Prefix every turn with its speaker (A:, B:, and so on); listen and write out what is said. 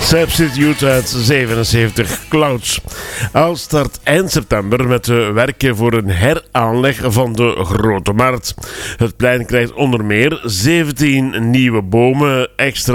A: Substitute uit 77 Clouds. Al start eind september met de werken voor een heraanleg van de Grote Markt. Het plein krijgt onder meer 17 nieuwe bomen, extra